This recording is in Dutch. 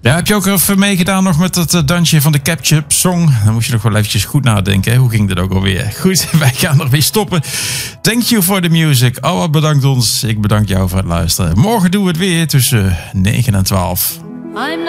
Ja, heb je ook even meegedaan nog met het dansje van de Ketchup Song? Dan moest je nog wel eventjes goed nadenken. Hè? Hoe ging dat ook alweer? Goed, wij gaan er weer stoppen. Thank you for the music. Awa bedankt ons. Ik bedank jou voor het luisteren. Morgen doen we het weer tussen 9 en 12.